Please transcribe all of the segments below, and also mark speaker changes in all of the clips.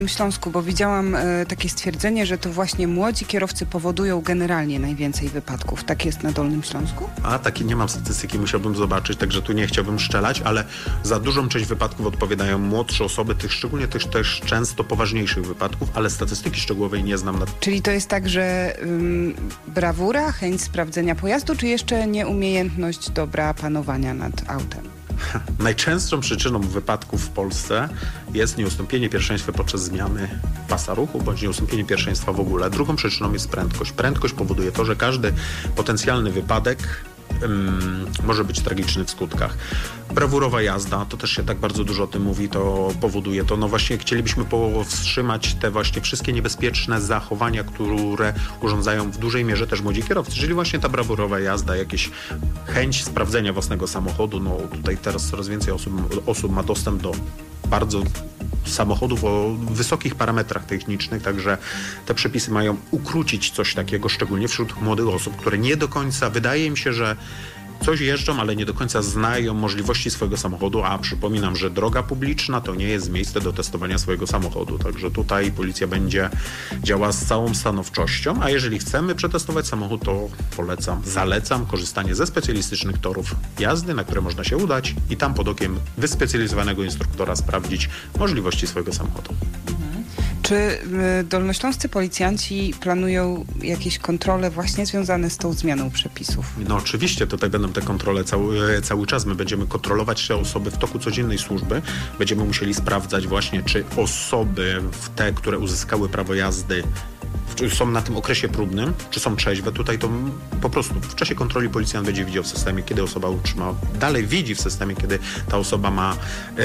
Speaker 1: Śląsku, bo widziałam takie stwierdzenie, że to właśnie młodzi kierowcy powodują generalnie najwięcej wypadków. Tak jest na Dolnym Śląsku?
Speaker 2: Takiej nie mam statystyki, musiałbym zobaczyć, także tu nie chciałbym szczelać, ale za dużą część wypadków odpowiadają młodsze osoby, szczególnie tych też często poważniejszych wypadków, ale statystyki szczegółowej nie znam.
Speaker 1: Czyli to jest tak, że brawura, chęć sprawdzenia pojazdu, czy jeszcze nieumiejętność dobra panowania nad autem?
Speaker 2: Najczęstszą przyczyną wypadków w Polsce jest nieustąpienie pierwszeństwa podczas zmiany pasa ruchu, bądź nieustąpienie pierwszeństwa w ogóle. Drugą przyczyną jest prędkość. Prędkość powoduje to, że każdy potencjalny wypadek może być tragiczny w skutkach. Brawurowa jazda, to też się tak bardzo dużo o tym mówi, to powoduje to. No właśnie chcielibyśmy powstrzymać te właśnie wszystkie niebezpieczne zachowania, które urządzają w dużej mierze też młodzi kierowcy, czyli właśnie ta brawurowa jazda, jakieś chęć sprawdzenia własnego samochodu. No tutaj teraz coraz więcej osób ma dostęp do bardzo samochodów o wysokich parametrach technicznych, także te przepisy mają ukrócić coś takiego, szczególnie wśród młodych osób, które nie do końca, wydaje im się, że coś jeżdżą, ale nie do końca znają możliwości swojego samochodu, a przypominam, że droga publiczna to nie jest miejsce do testowania swojego samochodu, także tutaj policja będzie działała z całą stanowczością, a jeżeli chcemy przetestować samochód, to zalecam korzystanie ze specjalistycznych torów jazdy, na które można się udać i tam pod okiem wyspecjalizowanego instruktora sprawdzić możliwości swojego samochodu.
Speaker 1: Czy dolnośląscy policjanci planują jakieś kontrole właśnie związane z tą zmianą przepisów?
Speaker 2: No oczywiście, tutaj będą te kontrole cały czas. My będziemy kontrolować te osoby w toku codziennej służby. Będziemy musieli sprawdzać właśnie, czy osoby te, które uzyskały prawo jazdy, są na tym okresie próbnym, czy są trzeźwe. Tutaj to po prostu w czasie kontroli policjant będzie widział w systemie, kiedy osoba dalej widzi w systemie, kiedy ta osoba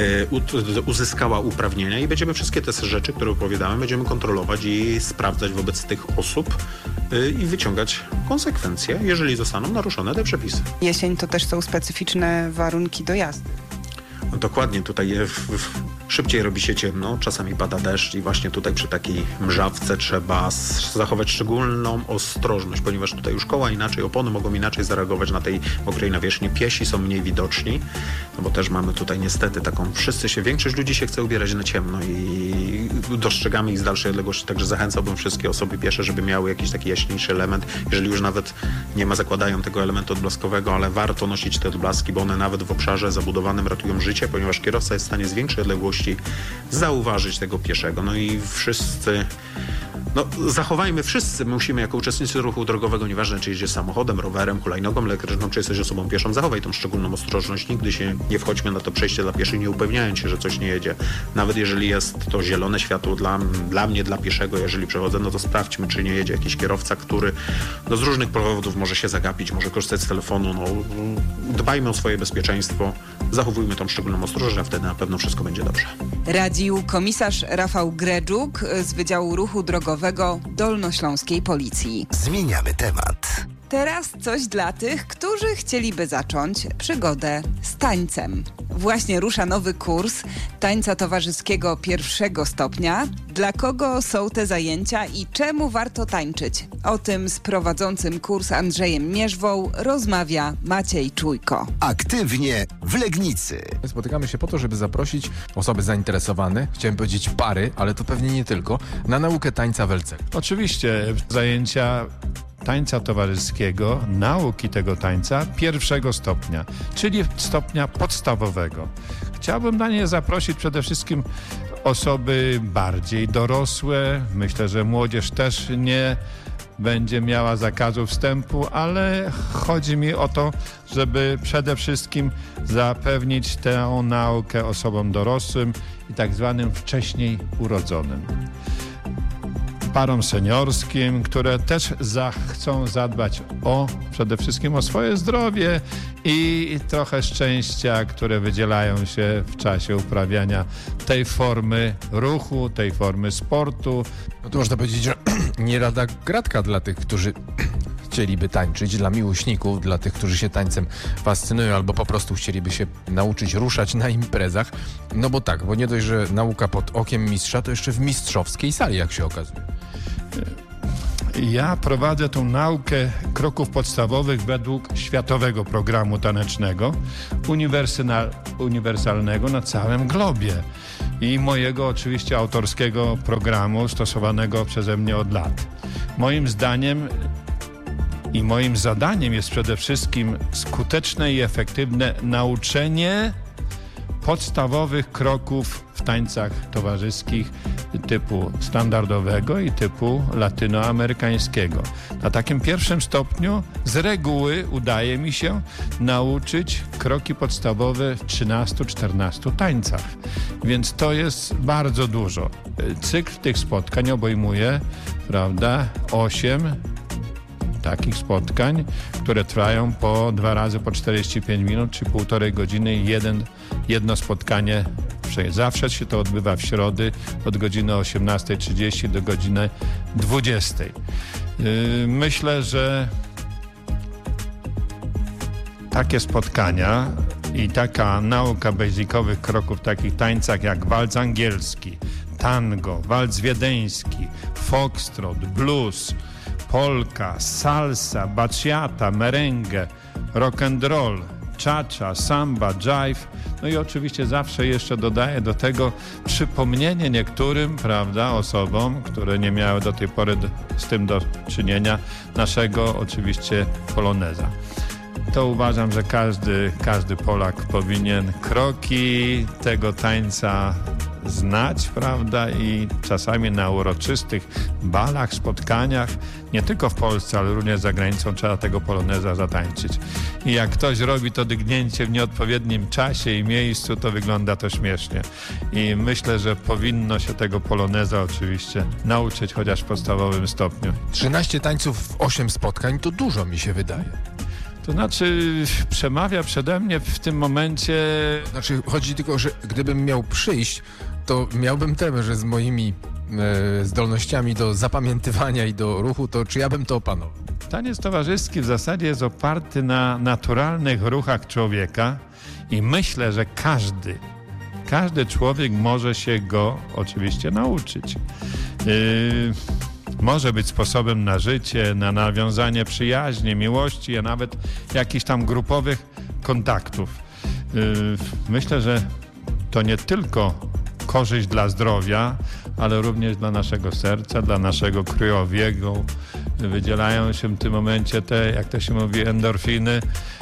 Speaker 2: uzyskała uprawnienia i będziemy wszystkie te rzeczy, które opowiadamy, będziemy kontrolować i sprawdzać wobec tych osób i wyciągać konsekwencje, jeżeli zostaną naruszone te przepisy.
Speaker 1: Jesień to też są specyficzne warunki do jazdy.
Speaker 2: No dokładnie, tutaj szybciej robi się ciemno, czasami pada deszcz i właśnie tutaj przy takiej mrzawce trzeba zachować szczególną ostrożność, ponieważ tutaj już koła inaczej, opony mogą inaczej zareagować na tej mokrej nawierzchni, piesi są mniej widoczni, no bo też mamy tutaj niestety taką, większość ludzi się chce ubierać na ciemno i dostrzegamy ich z dalszej odległości, także zachęcałbym wszystkie osoby piesze, żeby miały jakiś taki jaśniejszy element, jeżeli już nawet nie zakładają tego elementu odblaskowego, ale warto nosić te odblaski, bo one nawet w obszarze zabudowanym ratują życie, ponieważ kierowca jest w stanie z większej odległości zauważyć tego pieszego. No i wszyscy musimy jako uczestnicy ruchu drogowego, nieważne czy jeździsz samochodem, rowerem, hulajnogą elektryczną, czy jesteś osobą pieszą, zachowaj tą szczególną ostrożność. Nigdy się nie wchodźmy na to przejście dla pieszych, nie upewniając się, że coś nie jedzie. Nawet jeżeli jest to zielone światło dla mnie, dla pieszego, jeżeli przechodzę, no to sprawdźmy, czy nie jedzie jakiś kierowca, który z różnych powodów może się zagapić, może korzystać z telefonu. Dbajmy o swoje bezpieczeństwo, zachowujmy tą szczególną ostrożność, a wtedy na pewno wszystko będzie dobrze.
Speaker 1: Radził komisarz Rafał Gredżuk z Wydziału Ruchu Drogowego Dolnośląskiej Policji.
Speaker 3: Zmieniamy temat.
Speaker 1: Teraz coś dla tych, którzy chcieliby zacząć przygodę z tańcem. Właśnie rusza nowy kurs tańca towarzyskiego pierwszego stopnia. Dla kogo są te zajęcia i czemu warto tańczyć? O tym z prowadzącym kurs Andrzejem Mierzwą rozmawia Maciej Czujko.
Speaker 3: Aktywnie w Legnicy.
Speaker 4: Spotykamy się po to, żeby zaprosić osoby zainteresowane, chciałem powiedzieć pary, ale to pewnie nie tylko, na naukę tańca w LC.
Speaker 5: Oczywiście zajęcia tańca towarzyskiego, nauki tego tańca pierwszego stopnia, czyli stopnia podstawowego. Chciałbym na nie zaprosić przede wszystkim osoby bardziej dorosłe. Myślę, że młodzież też nie będzie miała zakazu wstępu, ale chodzi mi o to, żeby przede wszystkim zapewnić tę naukę osobom dorosłym i tak zwanym wcześniej urodzonym. Parom seniorskim, które też chcą zadbać przede wszystkim o swoje zdrowie i trochę szczęścia, które wydzielają się w czasie uprawiania tej formy ruchu, tej formy sportu.
Speaker 4: No to można powiedzieć, że nie lada gratka dla tych, którzy chcieliby tańczyć, dla miłośników, dla tych, którzy się tańcem fascynują albo po prostu chcieliby się nauczyć ruszać na imprezach. No bo nie dość, że nauka pod okiem mistrza, to jeszcze w mistrzowskiej sali, jak się okazuje.
Speaker 5: Ja prowadzę tą naukę kroków podstawowych według światowego programu tanecznego, uniwersalnego na całym globie. i mojego oczywiście autorskiego programu stosowanego przeze mnie od lat. Moim zdaniem i moim zadaniem jest przede wszystkim skuteczne i efektywne nauczenie podstawowych kroków w tańcach towarzyskich typu standardowego i typu latynoamerykańskiego. Na takim pierwszym stopniu z reguły udaje mi się nauczyć kroki podstawowe w 13-14 tańcach. Więc to jest bardzo dużo. Cykl tych spotkań obejmuje, 8 takich spotkań, które trwają po 2 razy po 45 minut, czy 1,5 godziny i jedno spotkanie. Zawsze się to odbywa w środy od godziny 18:30 do godziny 20:00. Myślę, że takie spotkania i taka nauka basicowych kroków w takich tańcach jak walc angielski, tango, walc wiedeński, foxtrot, blues, polka, salsa, bachata, merengue, rock and roll, cha-cha, samba, jive. No i oczywiście zawsze jeszcze dodaję do tego przypomnienie niektórym, osobom, które nie miały do tej pory z tym do czynienia, naszego oczywiście poloneza. To uważam, że każdy Polak powinien kroki tego tańca znać, i czasami na uroczystych balach, spotkaniach, nie tylko w Polsce, ale również za granicą trzeba tego poloneza zatańczyć. I jak ktoś robi to dygnięcie w nieodpowiednim czasie i miejscu, to wygląda to śmiesznie. I myślę, że powinno się tego poloneza oczywiście nauczyć chociaż w podstawowym stopniu.
Speaker 4: 13 tańców, 8 spotkań to dużo, mi się wydaje.
Speaker 5: To znaczy przemawia przede mnie w tym momencie...
Speaker 4: Chodzi tylko, że gdybym miał przyjść, to miałbym tę, że z moimi zdolnościami do zapamiętywania i do ruchu, to czy ja bym to opanował?
Speaker 5: Taniec towarzyski w zasadzie jest oparty na naturalnych ruchach człowieka i myślę, że każdy człowiek może się go oczywiście nauczyć. Może być sposobem na życie, na nawiązanie przyjaźni, miłości, a nawet jakichś tam grupowych kontaktów. Myślę, że to nie tylko korzyść dla zdrowia, ale również dla naszego serca, dla naszego krwiobiegu. Wydzielają się w tym momencie te, jak to się mówi, endorfiny.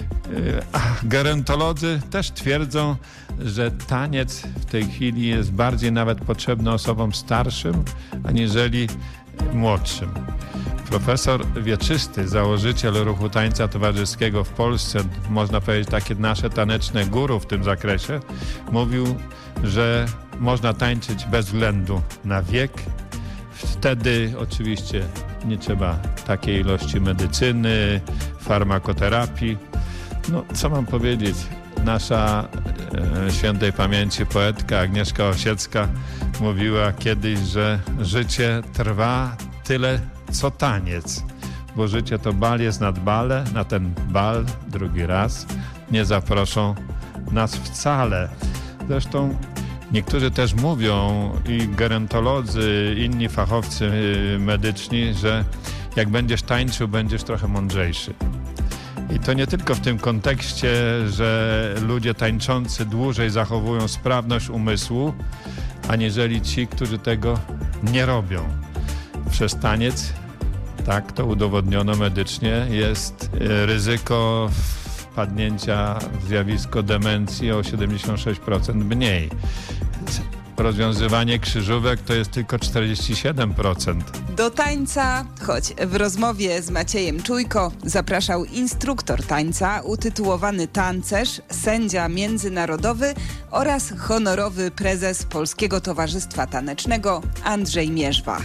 Speaker 5: Gerontolodzy też twierdzą, że taniec w tej chwili jest bardziej nawet potrzebny osobom starszym, aniżeli młodszym. Profesor Wieczysty, założyciel ruchu tańca towarzyskiego w Polsce, można powiedzieć takie nasze taneczne guru w tym zakresie, mówił, że można tańczyć bez względu na wiek. Wtedy oczywiście nie trzeba takiej ilości medycyny, farmakoterapii. No, co mam powiedzieć? Nasza świętej pamięci poetka Agnieszka Osiecka mówiła kiedyś, że życie trwa tyle, co taniec, bo życie to bal jest nad bale, na ten bal drugi raz nie zaproszą nas wcale. Zresztą niektórzy też mówią, i gerontolodzy, inni fachowcy medyczni, że jak będziesz tańczył, będziesz trochę mądrzejszy. I to nie tylko w tym kontekście, że ludzie tańczący dłużej zachowują sprawność umysłu, aniżeli ci, którzy tego nie robią. Przez taniec, tak to udowodniono medycznie, jest ryzyko wpadnięcia w zjawisko demencji o 76% mniej. Rozwiązywanie krzyżówek to jest tylko 47%.
Speaker 1: Do tańca, choć w rozmowie z Maciejem Czujko zapraszał instruktor tańca, utytułowany tancerz, sędzia międzynarodowy oraz honorowy prezes Polskiego Towarzystwa Tanecznego Andrzej Mierzwa.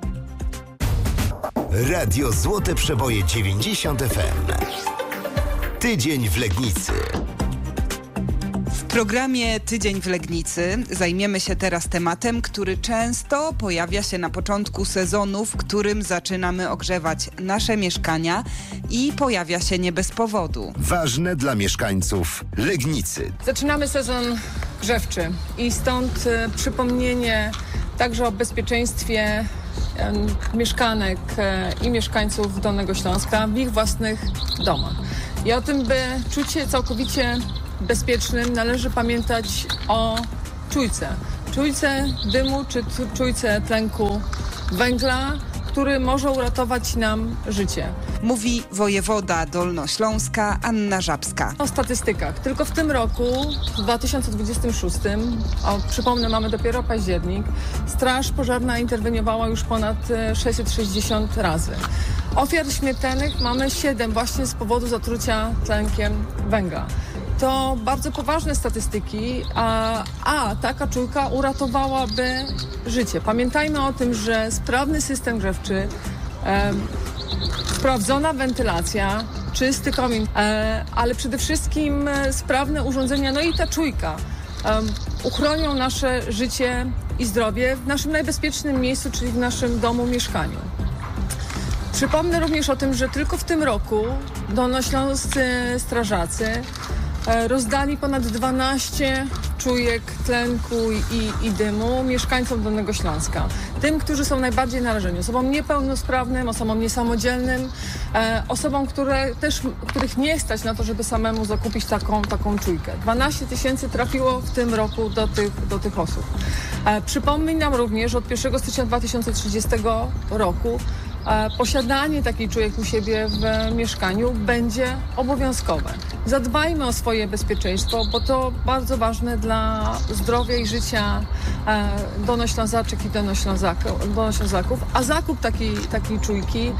Speaker 3: Radio Złote Przeboje 90 FM. Tydzień w Legnicy.
Speaker 1: W programie Tydzień w Legnicy zajmiemy się teraz tematem, który często pojawia się na początku sezonu, w którym zaczynamy ogrzewać nasze mieszkania i pojawia się nie bez powodu.
Speaker 3: Ważne dla mieszkańców Legnicy.
Speaker 6: Zaczynamy sezon grzewczy i stąd przypomnienie także o bezpieczeństwie mieszkanek i mieszkańców Dolnego Śląska w ich własnych domach. I o tym, by czuć się całkowicie bezpiecznym, należy pamiętać o czujce. czujce dymu czy czujce tlenku węgla, który może uratować nam życie.
Speaker 1: Mówi wojewoda Dolnośląska Anna Żabska.
Speaker 6: O statystykach. Tylko w tym roku, w 2026, przypomnę, mamy dopiero październik, Straż Pożarna interweniowała już ponad 660 razy. Ofiar śmiertelnych mamy 7 właśnie z powodu zatrucia tlenkiem węgla. To bardzo poważne statystyki, a taka czujka uratowałaby życie. Pamiętajmy o tym, że sprawny system grzewczy, sprawdzona wentylacja, czysty komin, ale przede wszystkim sprawne urządzenia, no i ta czujka uchronią nasze życie i zdrowie w naszym najbezpiecznym miejscu, czyli w naszym domu, mieszkaniu. Przypomnę również o tym, że tylko w tym roku dolnośląscy strażacy rozdali ponad 12 czujek tlenku i dymu mieszkańcom Dolnego Śląska. Tym, którzy są najbardziej narażeni. Osobom niepełnosprawnym, osobom niesamodzielnym, osobom, których nie stać na to, żeby samemu zakupić taką czujkę. 12 000 trafiło w tym roku do tych osób. Przypominam również, że od 1 stycznia 2030 roku posiadanie takiej czujek u siebie w mieszkaniu będzie obowiązkowe. Zadbajmy o swoje bezpieczeństwo, bo to bardzo ważne dla zdrowia i życia Dolnoślązaczek i Dolnoślązaków, a zakup takiej czujki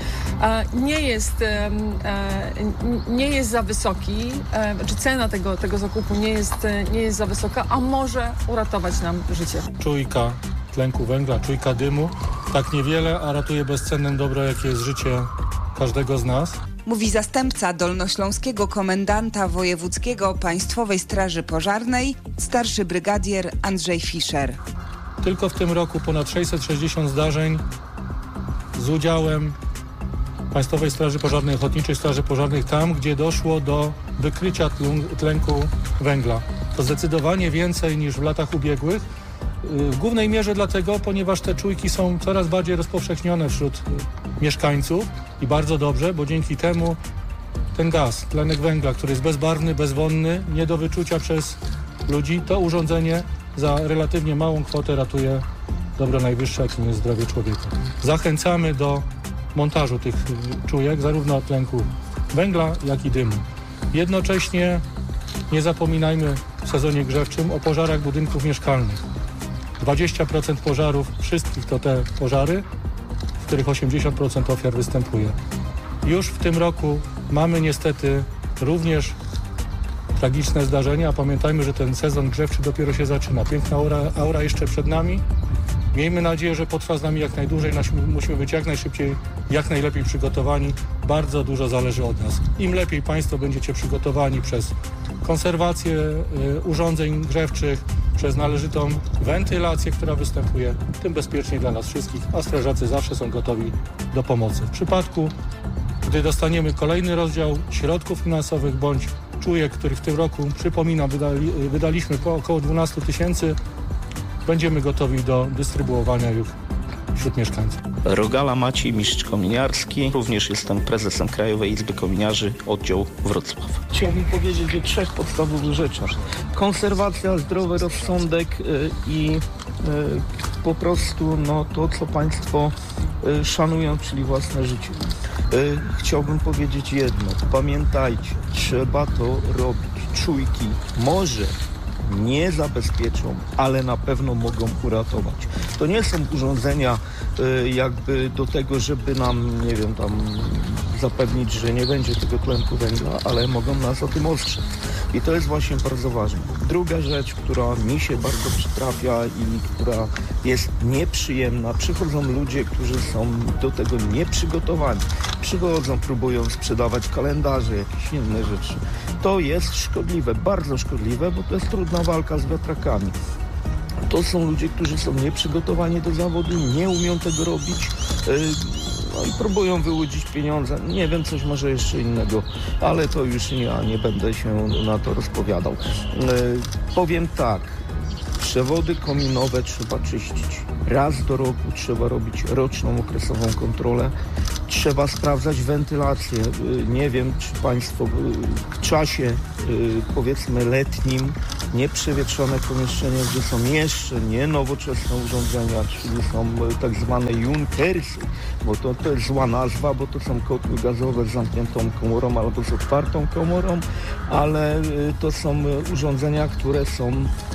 Speaker 6: nie jest za wysoki, czy cena tego zakupu nie jest za wysoka, a może uratować nam życie.
Speaker 7: Czujka tlenku węgla, czujka dymu, tak niewiele, a ratuje bezcenne dobro, jakie jest życie każdego z nas.
Speaker 1: Mówi zastępca dolnośląskiego komendanta wojewódzkiego Państwowej Straży Pożarnej, starszy brygadier Andrzej Fischer.
Speaker 7: Tylko w tym roku ponad 660 zdarzeń z udziałem Państwowej Straży Pożarnej, Ochotniczej Straży Pożarnej, tam, gdzie doszło do wykrycia tlenku węgla. To zdecydowanie więcej niż w latach ubiegłych. W głównej mierze dlatego, ponieważ te czujki są coraz bardziej rozpowszechnione wśród mieszkańców i bardzo dobrze, bo dzięki temu ten gaz, tlenek węgla, który jest bezbarwny, bezwonny, nie do wyczucia przez ludzi, to urządzenie za relatywnie małą kwotę ratuje dobro najwyższe, jakim jest zdrowie człowieka. Zachęcamy do montażu tych czujek, zarówno tlenku węgla, jak i dymu. Jednocześnie nie zapominajmy w sezonie grzewczym o pożarach budynków mieszkalnych. 20% pożarów, wszystkich to te pożary, w których 80% ofiar występuje. Już w tym roku mamy niestety również tragiczne zdarzenia, a pamiętajmy, że ten sezon grzewczy dopiero się zaczyna. Piękna aura jeszcze przed nami. Miejmy nadzieję, że potrwa z nami jak najdłużej. Musimy być jak najszybciej, jak najlepiej przygotowani. Bardzo dużo zależy od nas. Im lepiej Państwo będziecie przygotowani przez konserwację urządzeń grzewczych, przez należytą wentylację, która występuje, tym bezpieczniej dla nas wszystkich, a strażacy zawsze są gotowi do pomocy. W przypadku, gdy dostaniemy kolejny rozdział środków finansowych bądź czujek, których w tym roku, przypominam, wydaliśmy po około 12 000, będziemy gotowi do dystrybuowania już wśród mieszkańców.
Speaker 8: Rogala Maciej, mistrz kominiarski. Również jestem prezesem Krajowej Izby Kominiarzy, oddział Wrocław. Chciałbym powiedzieć o 3 podstawowych rzeczach. Konserwacja, zdrowy rozsądek i po prostu to, co Państwo szanują, czyli własne życie. Chciałbym powiedzieć jedno. Pamiętajcie, trzeba to robić. Czujki może nie zabezpieczą, ale na pewno mogą uratować. To nie są urządzenia jakby do tego, żeby nam, nie wiem, tam zapewnić, że nie będzie tego tlenku węgla, ale mogą nas o tym ostrzec. I to jest właśnie bardzo ważne. Druga rzecz, która mi się bardzo przytrafia i która jest nieprzyjemna, przychodzą ludzie, którzy są do tego nieprzygotowani. Przychodzą, próbują sprzedawać kalendarze, jakieś inne rzeczy. To jest szkodliwe, bardzo szkodliwe, bo to jest trudna walka z wiatrakami. To są ludzie, którzy są nieprzygotowani do zawodu, nie umią tego robić i próbują wyłudzić pieniądze. Nie wiem, coś może jeszcze innego, ale to już ja nie będę się na to rozpowiadał. Powiem tak, przewody kominowe trzeba czyścić. Raz do roku trzeba robić roczną okresową kontrolę Trzeba sprawdzać wentylację. Nie wiem, czy państwo w czasie, powiedzmy, letnim, nieprzewietrzone pomieszczenia, gdzie są jeszcze nie nowoczesne urządzenia, czyli są tak zwane junkersy, bo to jest zła nazwa, bo to są kotły gazowe z zamkniętą komorą albo z otwartą komorą, ale to są urządzenia, które są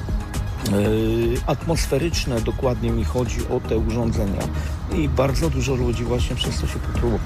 Speaker 8: atmosferyczne, dokładnie mi chodzi o te urządzenia. I bardzo dużo ludzi właśnie przez to się potruło.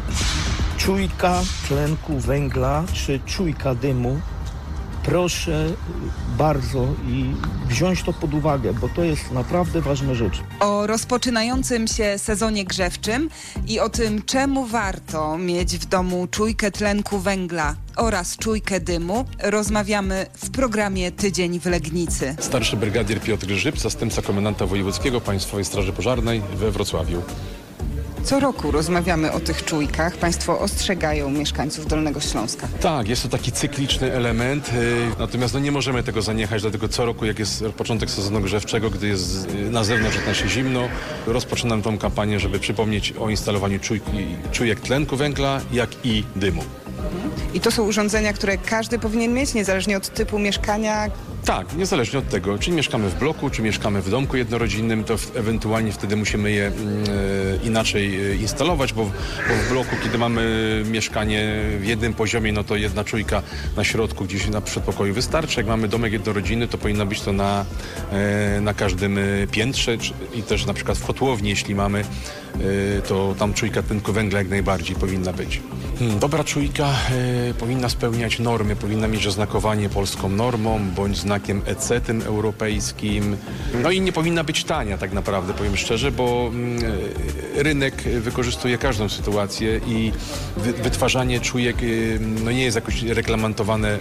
Speaker 8: Czujka tlenku węgla czy czujka dymu, proszę bardzo i wziąć to pod uwagę, bo to jest naprawdę ważna rzecz.
Speaker 1: O rozpoczynającym się sezonie grzewczym i o tym, czemu warto mieć w domu czujkę tlenku węgla oraz czujkę dymu, rozmawiamy w programie Tydzień w Legnicy.
Speaker 9: Starszy brygadier Piotr Grzyb, zastępca komendanta wojewódzkiego Państwowej Straży Pożarnej we Wrocławiu.
Speaker 1: Co roku rozmawiamy o tych czujkach. Państwo ostrzegają mieszkańców Dolnego Śląska.
Speaker 9: Tak, jest to taki cykliczny element, natomiast nie możemy tego zaniechać, dlatego co roku, jak jest początek sezonu grzewczego, gdy jest na zewnątrz się zimno, rozpoczynam tą kampanię, żeby przypomnieć o instalowaniu czujek tlenku węgla, jak i dymu.
Speaker 1: I to są urządzenia, które każdy powinien mieć, niezależnie od typu mieszkania?
Speaker 9: Tak, niezależnie od tego, czy mieszkamy w bloku, czy mieszkamy w domku jednorodzinnym, to ewentualnie wtedy musimy je inaczej instalować, bo w bloku, kiedy mamy mieszkanie w jednym poziomie, no to jedna czujka na środku, gdzieś na przedpokoju wystarczy. Jak mamy domek jednorodzinny, to powinno być to na każdym piętrze i też na przykład w kotłowni, jeśli mamy, to tam czujka tlenku węgla jak najbardziej powinna być. Dobra czujka powinna spełniać normy, powinna mieć oznakowanie polską normą, bądź znakiem EC, tym europejskim. No i nie powinna być tania tak naprawdę, powiem szczerze, bo rynek wykorzystuje każdą sytuację i wytwarzanie czujek nie jest jakoś reglamentowane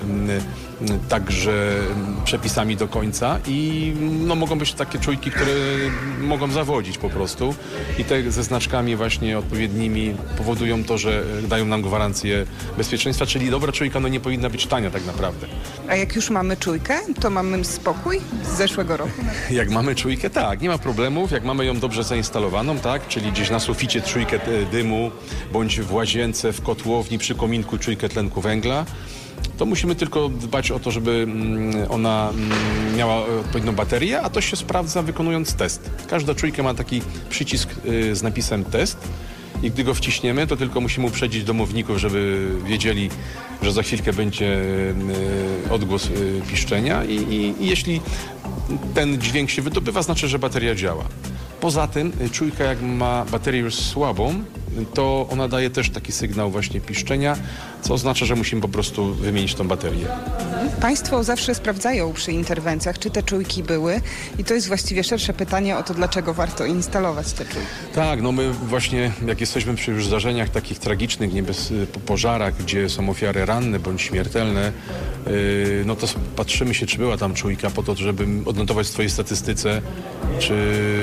Speaker 9: także przepisami do końca i mogą być takie czujki, które mogą zawodzić po prostu i te ze znaczkami właśnie odpowiednimi powodują to, że dają nam gwarancję bezpieczeństwa, czyli dobra czujka nie powinna być tania tak naprawdę.
Speaker 1: A jak już mamy czujkę, to mamy spokój z zeszłego roku?
Speaker 9: Jak mamy czujkę, tak, nie ma problemów. Jak mamy ją dobrze zainstalowaną, tak, czyli gdzieś na suficie czujkę dymu, bądź w łazience, w kotłowni, przy kominku czujkę tlenku węgla, to musimy tylko dbać o to, żeby ona miała odpowiednią baterię, a to się sprawdza wykonując test. Każda czujka ma taki przycisk z napisem test i gdy go wciśniemy, to tylko musimy uprzedzić domowników, żeby wiedzieli, że za chwilkę będzie odgłos piszczenia i jeśli ten dźwięk się wydobywa, znaczy, że bateria działa. Poza tym czujka, jak ma baterię już słabą, to ona daje też taki sygnał właśnie piszczenia, co oznacza, że musimy po prostu wymienić tą baterię.
Speaker 1: Państwo zawsze sprawdzają przy interwencjach, czy te czujki były i to jest właściwie szersze pytanie o to, dlaczego warto instalować te czujki.
Speaker 9: Tak, my właśnie, jak jesteśmy przy już zdarzeniach takich tragicznych, pożarach, gdzie są ofiary ranne bądź śmiertelne, to patrzymy się, czy była tam czujka po to, żeby odnotować w swojej statystyce, czy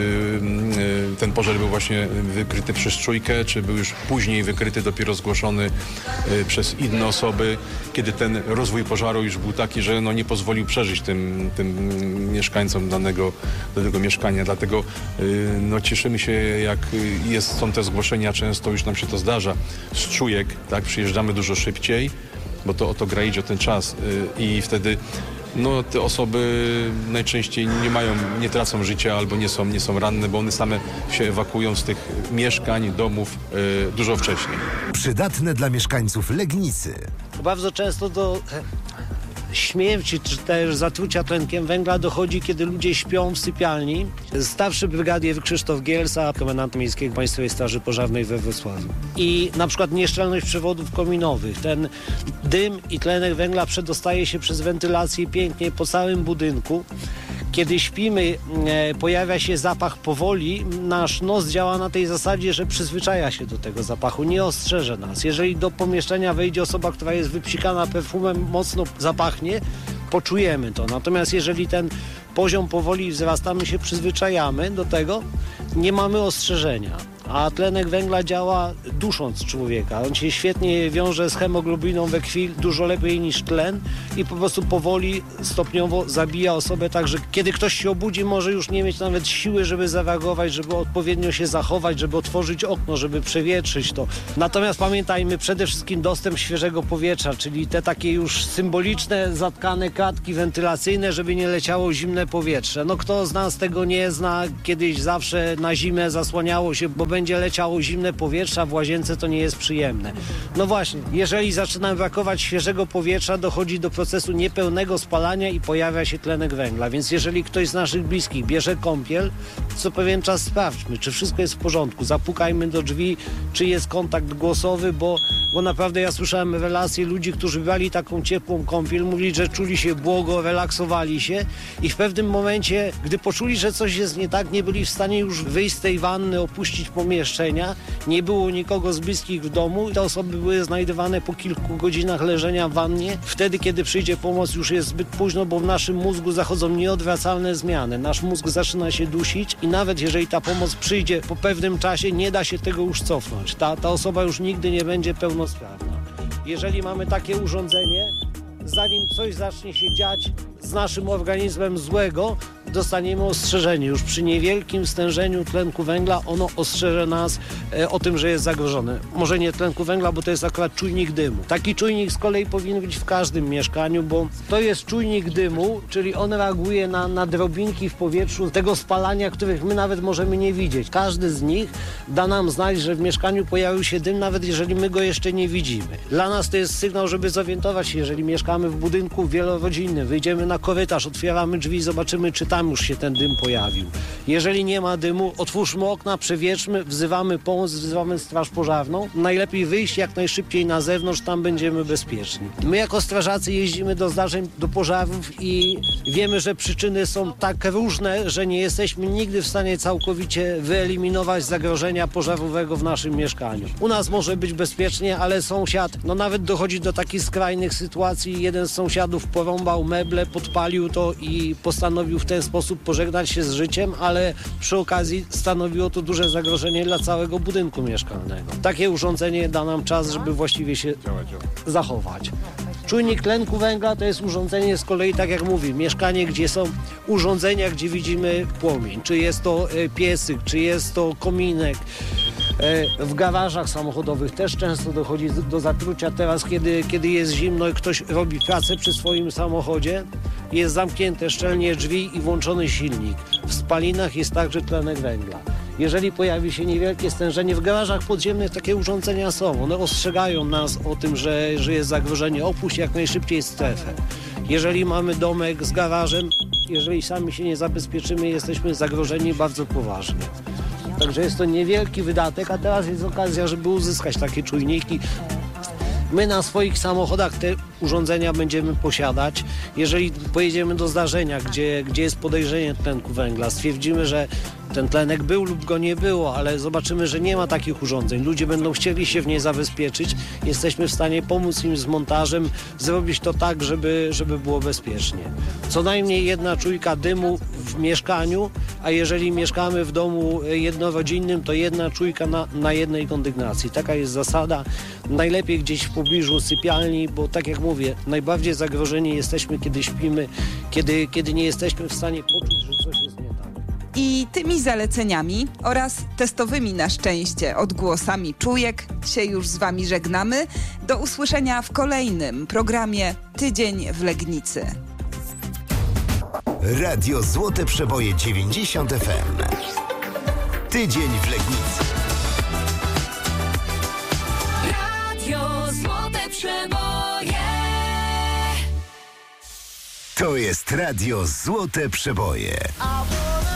Speaker 9: ten pożar był właśnie wykryty przez czujkę, czy był już później wykryty, dopiero zgłoszony przez inne osoby, kiedy ten rozwój pożaru już był taki, że nie pozwolił przeżyć tym mieszkańcom danego mieszkania. Dlatego cieszymy się, jak są te zgłoszenia, często już nam się to zdarza z czujek, tak, przyjeżdżamy dużo szybciej, bo to o to gra idzie, o ten czas i wtedy te osoby najczęściej nie tracą życia albo nie są ranne, bo one same się ewakuują z tych mieszkań, domów dużo wcześniej.
Speaker 3: Przydatne dla mieszkańców Legnicy.
Speaker 10: Bardzo często do śmierci czy też zatrucia tlenkiem węgla dochodzi, kiedy ludzie śpią w sypialni. Starszy brygadier Krzysztof Gielsa, komendant miejskiego Państwowej Straży Pożarnej we Wrocławiu. I na przykład nieszczelność przewodów kominowych. Ten dym i tlenek węgla przedostaje się przez wentylację pięknie po całym budynku. Kiedy śpimy, pojawia się zapach powoli, nasz nos działa na tej zasadzie, że przyzwyczaja się do tego zapachu, nie ostrzeże nas. Jeżeli do pomieszczenia wejdzie osoba, która jest wypsikana perfumem, mocno zapachnie, poczujemy to. Natomiast jeżeli ten poziom powoli wzrasta, my się przyzwyczajamy do tego, nie mamy ostrzeżenia. A tlenek węgla działa dusząc człowieka. On się świetnie wiąże z hemoglobiną we krwi, dużo lepiej niż tlen i po prostu powoli, stopniowo zabija osobę tak, że kiedy ktoś się obudzi, może już nie mieć nawet siły, żeby zareagować, żeby odpowiednio się zachować, żeby otworzyć okno, żeby przewietrzyć to. Natomiast pamiętajmy przede wszystkim dostęp świeżego powietrza, czyli te takie już symboliczne, zatkane kratki wentylacyjne, żeby nie leciało zimne powietrze. No kto z nas tego nie zna, kiedyś zawsze na zimę zasłaniało się, bo będzie leciało zimne powietrze, a w łazience to nie jest przyjemne. No właśnie, jeżeli zaczyna brakować świeżego powietrza, dochodzi do procesu niepełnego spalania i pojawia się tlenek węgla. Więc jeżeli ktoś z naszych bliskich bierze kąpiel, co pewien czas sprawdźmy, czy wszystko jest w porządku. Zapukajmy do drzwi, czy jest kontakt głosowy, bo naprawdę ja słyszałem relacje ludzi, którzy brali taką ciepłą kąpiel, mówili, że czuli się błogo, relaksowali się i w pewnym momencie, gdy poczuli, że coś jest nie tak, nie byli w stanie już wyjść z tej wanny, opuścić pomieszczenia, nie było nikogo z bliskich w domu i te osoby były znajdowane po kilku godzinach leżenia w wannie. Wtedy, kiedy przyjdzie pomoc, już jest zbyt późno, bo w naszym mózgu zachodzą nieodwracalne zmiany. Nasz mózg zaczyna się dusić i nawet jeżeli ta pomoc przyjdzie po pewnym czasie, nie da się tego już cofnąć. Ta osoba już nigdy nie będzie pełnosprawna. Jeżeli mamy takie urządzenie, zanim coś zacznie się dziać z naszym organizmem złego, dostaniemy ostrzeżenie. Już przy niewielkim stężeniu tlenku węgla ono ostrzeże nas o tym, że jest zagrożone. Może nie tlenku węgla, bo to jest akurat czujnik dymu. Taki czujnik z kolei powinien być w każdym mieszkaniu, bo to jest czujnik dymu, czyli on reaguje na drobinki w powietrzu tego spalania, których my nawet możemy nie widzieć. Każdy z nich da nam znać, że w mieszkaniu pojawił się dym, nawet jeżeli my go jeszcze nie widzimy. Dla nas to jest sygnał, żeby zorientować się, jeżeli mieszkamy w budynku wielorodzinnym, wyjdziemy na korytarz, otwieramy drzwi i zobaczymy, czy tam już się ten dym pojawił. Jeżeli nie ma dymu, otwórzmy okna, przewietrzmy, wzywamy pomoc, wzywamy straż pożarną. Najlepiej wyjść jak najszybciej na zewnątrz, tam będziemy bezpieczni. My jako strażacy jeździmy do zdarzeń, do pożarów i wiemy, że przyczyny są tak różne, że nie jesteśmy nigdy w stanie całkowicie wyeliminować zagrożenia pożarowego w naszym mieszkaniu. U nas może być bezpiecznie, ale sąsiad, nawet dochodzi do takich skrajnych sytuacji. Jeden z sąsiadów porąbał meble, podpalił to i postanowił w ten sposób pożegnać się z życiem, ale przy okazji stanowiło to duże zagrożenie dla całego budynku mieszkalnego. Takie urządzenie da nam czas, żeby właściwie się zachować. Czujnik tlenku węgla to jest urządzenie z kolei, tak jak mówię, mieszkanie, gdzie są urządzenia, gdzie widzimy płomień. Czy jest to piecyk, czy jest to kominek. W garażach samochodowych też często dochodzi do zatrucia. Teraz, kiedy jest zimno i ktoś robi pracę przy swoim samochodzie, jest zamknięte szczelnie drzwi i włączony silnik. W spalinach jest także tlenek węgla. Jeżeli pojawi się niewielkie stężenie, w garażach podziemnych takie urządzenia są. One ostrzegają nas o tym, że jest zagrożenie. Opuść jak najszybciej strefę. Jeżeli mamy domek z garażem, jeżeli sami się nie zabezpieczymy, jesteśmy zagrożeni bardzo poważnie. Także jest to niewielki wydatek, a teraz jest okazja, żeby uzyskać takie czujniki. My na swoich samochodach te urządzenia będziemy posiadać. Jeżeli pojedziemy do zdarzenia, gdzie jest podejrzenie tlenku węgla, stwierdzimy, że ten tlenek był lub go nie było, ale zobaczymy, że nie ma takich urządzeń. Ludzie będą chcieli się w niej zabezpieczyć. Jesteśmy w stanie pomóc im z montażem, zrobić to tak, żeby było bezpiecznie. Co najmniej jedna czujka dymu w mieszkaniu, a jeżeli mieszkamy w domu jednorodzinnym, to jedna czujka na jednej kondygnacji. Taka jest zasada. Najlepiej gdzieś w pobliżu sypialni, bo tak jak mówię, najbardziej zagrożeni jesteśmy, kiedy śpimy, kiedy nie jesteśmy w stanie poczuć, że coś jest nie tak.
Speaker 1: I tymi zaleceniami oraz testowymi na szczęście odgłosami czujek się już z Wami żegnamy. Do usłyszenia w kolejnym programie Tydzień w Legnicy.
Speaker 3: Radio Złote Przeboje 90 FM. Tydzień w Legnicy.
Speaker 11: Radio Złote Przeboje.
Speaker 3: To jest Radio Złote Przeboje.